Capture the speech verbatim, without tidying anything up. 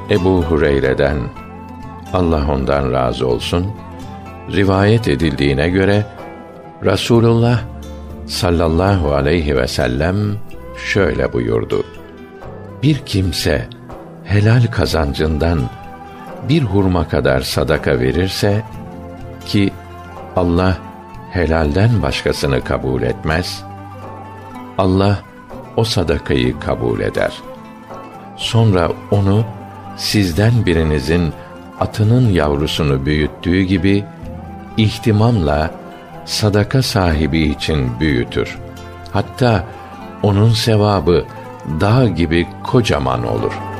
Ebu Hureyre'den, Allah ondan razı olsun, rivayet edildiğine göre Rasulullah sallallahu aleyhi ve sellem şöyle buyurdu: Bir kimse helal kazancından bir hurma kadar sadaka verirse, ki Allah helalden başkasını kabul etmez, Allah o sadakayı kabul eder. Sonra onu sizden birinizin atının yavrusunu büyüttüğü gibi ihtimamla sadaka sahibi için büyütür. Hatta onun sevabı dağ gibi kocaman olur.